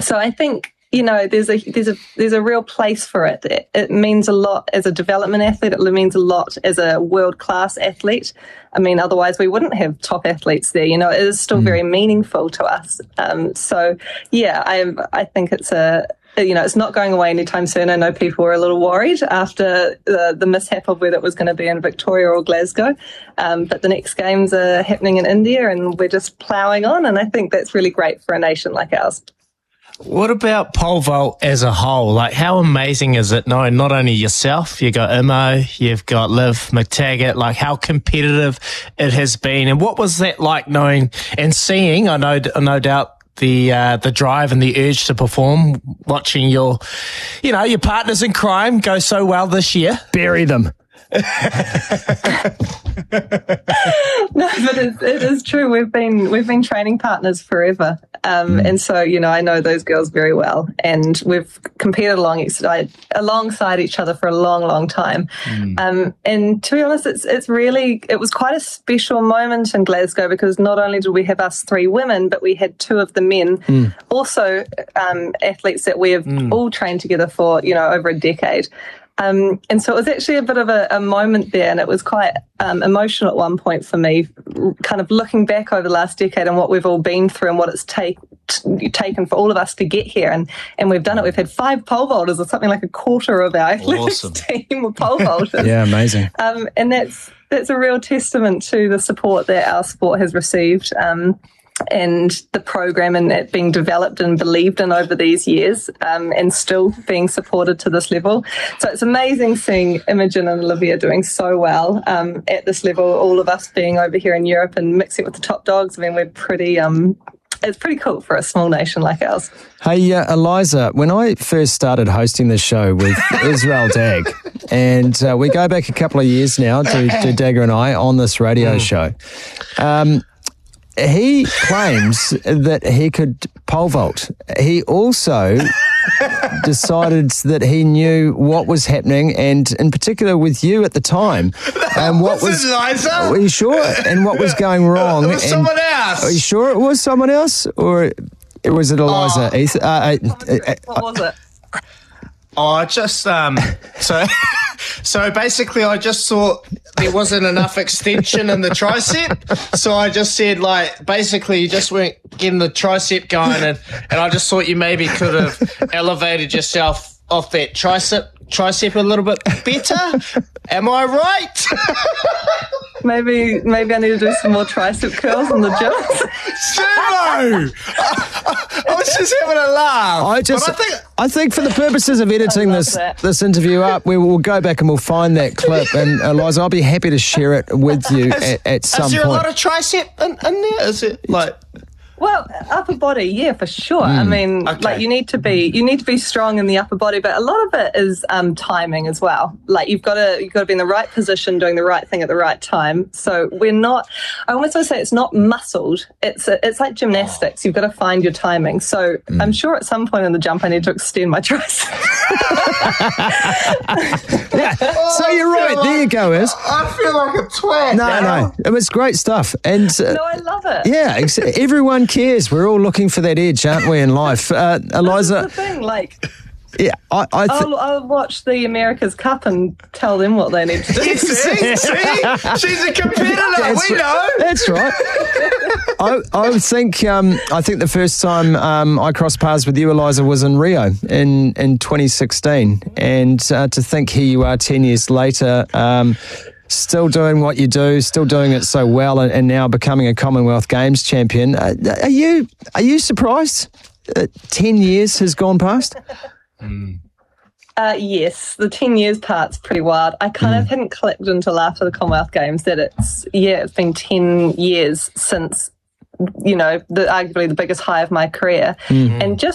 So I think, there's a real place for it. It means a lot as a development athlete. It means a lot as a world-class athlete. I mean, otherwise we wouldn't have top athletes there. It is still very meaningful to us. I think it's it's not going away anytime soon. I know people were a little worried after the mishap of whether it was going to be in Victoria or Glasgow. But the next games are happening in India and we're just ploughing on. And I think that's really great for a nation like ours. What about pole vault as a whole? Like, how amazing is it knowing not only yourself, you've got Imo, you've got Liv McTaggart, like how competitive it has been? And what was that like knowing and seeing, I no doubt, the drive and the urge to perform, watching your partners in crime go so well this year? Bury them. No, but it is true. We've been training partners forever, and so I know those girls very well, and we've competed alongside each other for a long, long time. And to be honest, it was quite a special moment in Glasgow because not only did we have us three women, but we had two of the men, also athletes that we have all trained together for over a decade. And so it was actually a bit of a moment there, and it was quite emotional at one point for me, kind of looking back over the last decade and what we've all been through and what it's taken for all of us to get here. And we've done it. We've had 5 pole vaulters, or something like a quarter of our athletics team were pole vaulters. Yeah, amazing. And that's a real testament to the support that our sport has received. And the program and it being developed and believed in over these years, and still being supported to this level. So it's amazing seeing Imogen and Olivia doing so well at this level, all of us being over here in Europe and mixing with the top dogs. I mean, we're pretty... it's pretty cool for a small nation like ours. Hey, Eliza, when I first started hosting the show with Israel Dag, and we go back a couple of years now to Dagger and I on this radio show, he claims that he could pole vault. He also decided that he knew what was happening, and in particular with you at the time. And what was Eliza? Are you sure? And what was going wrong? It was someone else. Are you sure it was someone else, or was it Eliza? What was it? I just so basically I just thought there wasn't enough extension in the tricep, so I just said, basically you just weren't getting the tricep going, and I just thought you maybe could have elevated yourself off that tricep a little bit better. Am I right? Maybe I need to do some more tricep curls in the gym. Sumo! I was just having a laugh. I think for the purposes of editing this interview up, we will go back and we'll find that clip. And Eliza, I'll be happy to share it with you at some point. Is there a lot of tricep in there? Is it like... Well, upper body, yeah, for sure. I mean, you need to be strong in the upper body, but a lot of it is timing as well. Like you've got to be in the right position, doing the right thing at the right time. So we're not. I almost want to say it's not muscled. It's like gymnastics. You've got to find your timing. So I'm sure at some point in the jump I need to extend my tricep. Yeah. So you're right. There you go, Is. I feel like a twat. No, it was great stuff, and no, I love it. Yeah, everyone cares. We're all looking for that edge, aren't we, in life? Eliza, that's the thing. Yeah, I'll watch the America's Cup and tell them what they need to do. See? She's a competitor. We know. That's right. I think the first time I crossed paths with you, Eliza, was in Rio in 2016, and to think here you are 10 years later. Still doing what you do, still doing it so well, and now becoming a Commonwealth Games champion. Are you surprised? 10 years has gone past. Yes, the 10 years part's pretty wild. I kind of hadn't clicked until after the Commonwealth Games that it's been 10 years since, arguably the biggest high of my career. And just